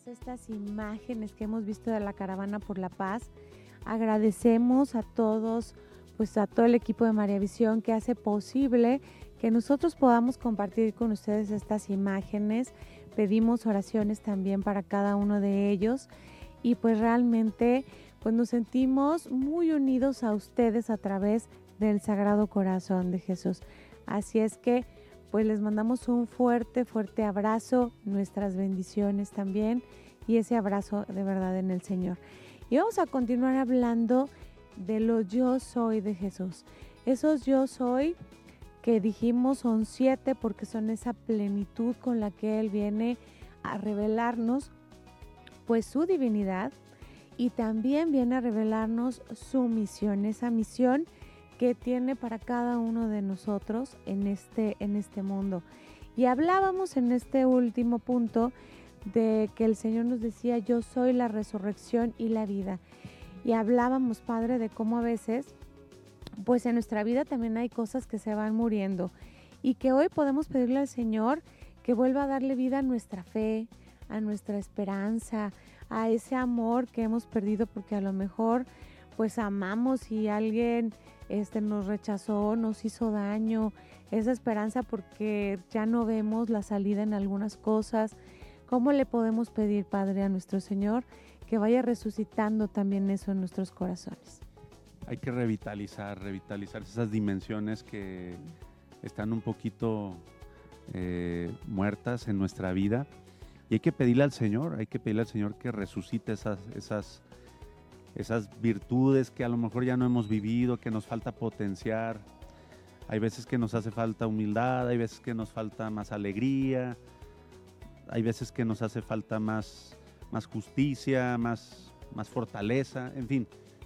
estas imágenes que hemos visto de la Caravana por la Paz. Agradecemos a todos, pues a todo el equipo de María Visión que hace posible que nosotros podamos compartir con ustedes estas imágenes. Pedimos oraciones también para cada uno de ellos y pues realmente pues nos sentimos muy unidos a ustedes a través del Sagrado Corazón de Jesús. Así es que pues les mandamos un fuerte, fuerte abrazo, nuestras bendiciones también y ese abrazo de verdad en el Señor. Y vamos a continuar hablando de lo yo soy de Jesús. Esos yo soy que dijimos son 7 porque son esa plenitud con la que Él viene a revelarnos pues su divinidad y también viene a revelarnos su misión, esa misión que tiene para cada uno de nosotros en este mundo. Y hablábamos en este último punto de que el Señor nos decía, yo soy la resurrección y la vida. Y hablábamos, Padre, de cómo a veces, pues en nuestra vida también hay cosas que se van muriendo y que hoy podemos pedirle al Señor que vuelva a darle vida a nuestra fe, a nuestra esperanza, a ese amor que hemos perdido porque a lo mejor pues amamos y alguien nos rechazó, nos hizo daño, esa esperanza porque ya no vemos la salida en algunas cosas. ¿Cómo le podemos pedir, Padre, a nuestro Señor que vaya resucitando también eso en nuestros corazones? Hay que revitalizar esas dimensiones que están un poquito muertas en nuestra vida y hay que pedirle al Señor que resucite esas virtudes que a lo mejor ya no hemos vivido, que nos falta potenciar. Hay veces que nos hace falta humildad, hay veces que nos falta más alegría, hay veces que nos hace falta más justicia, más fortaleza, en fin.